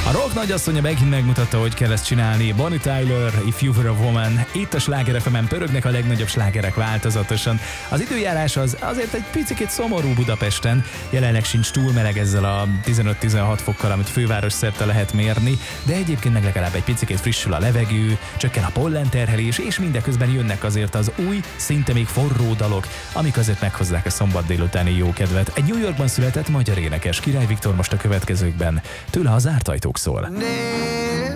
A rock nagyasszonya megint megmutatta, hogy kell ezt csinálni. Bonnie Tyler, If You Were a Woman. Itt a Sláger FM-en pörögnek a legnagyobb slágerek változatosan. Az időjárás az azért egy picit szomorú Budapesten. Jelenleg sincs túl meleg ezzel a 15-16 fokkal, amit főváros szerte lehet mérni, de egyébként meg legalább egy picit frissül a levegő, csökken a pollenterhelés, és mindeközben jönnek azért az új, szinte még forró dalok, amik azért meghozzák a szombat délutáni jó kedvet. Egy New Yorkban született magyar énekes, Király Viktor most a következőkben. Tőle a Zárt ajtók szól.